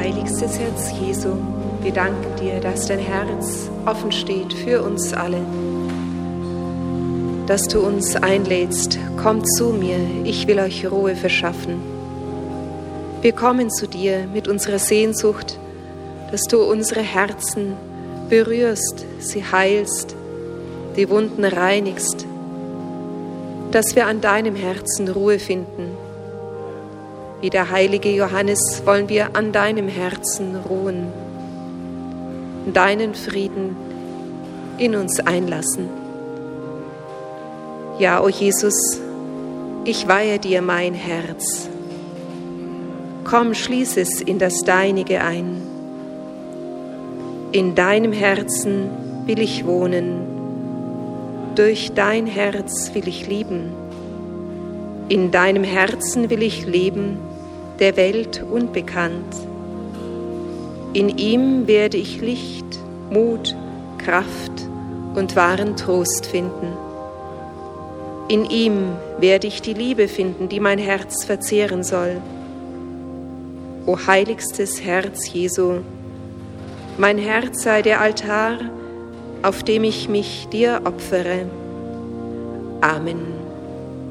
heiligstes Herz Jesu, wir danken dir, dass dein Herz offen steht für uns alle, dass du uns einlädst, kommt zu mir, ich will euch Ruhe verschaffen. Wir kommen zu dir mit unserer Sehnsucht, dass du unsere Herzen berührst, sie heilst, die Wunden reinigst, dass wir an deinem Herzen Ruhe finden. Wie der heilige Johannes wollen wir an deinem Herzen ruhen, deinen Frieden in uns einlassen. Ja, o Jesus, ich weihe dir mein Herz. Komm, schließ es in das Deinige ein. In deinem Herzen will ich wohnen, durch dein Herz will ich lieben. In deinem Herzen will ich leben, der Welt unbekannt. In ihm werde ich Licht, Mut, Kraft und wahren Trost finden. In ihm werde ich die Liebe finden, die mein Herz verzehren soll. O heiligstes Herz Jesu, mein Herz sei der Altar, auf dem ich mich dir opfere. Amen.